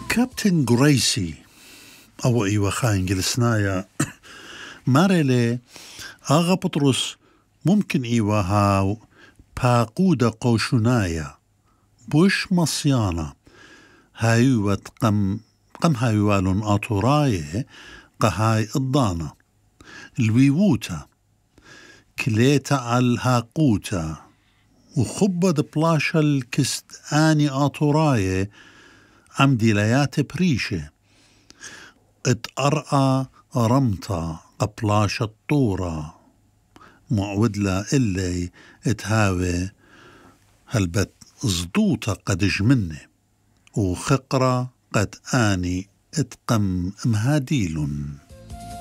كابتن جريسي أو إيوة خاين جلسنايا ماريلي آغا بطرس ممكن إيوة هاو باقودة قوشنايا بوش مصيانة هايوة قم هايوالون آطوراي قهاي الضانة الويووتا كليتا الهاقوتا وخبد بلاشا الكست آني آطوراي عمدي ليات بريشة اتأرأى رمطة قبلاش الطورة معودلا إلي اتهاوي هلبت زدوطة قد جمني وخقرة قد آني اتقم مهاديلن